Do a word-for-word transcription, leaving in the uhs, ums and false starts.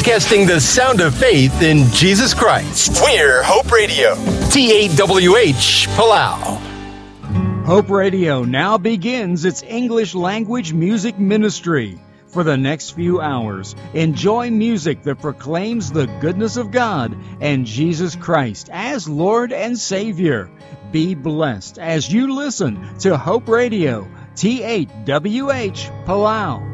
broadcasting the sound of faith in Jesus Christ. We're Hope Radio, T A W H, Palau. Hope Radio now begins its English language music ministry. For the next few hours, enjoy music that proclaims the goodness of God and Jesus Christ as Lord and Savior. Be blessed as you listen to Hope Radio, T A W H, Palau.